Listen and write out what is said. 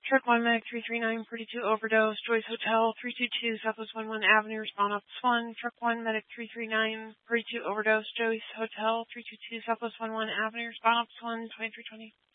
Truck 1 Medic 339, 42 Overdose, Joyce Hotel, 322 Southwest 11 Avenue, Respond Office 1. Truck 1 Medic 339, 42 Overdose, Joyce Hotel, 322 Southwest 11 Avenue, Respond Office 1, 2320.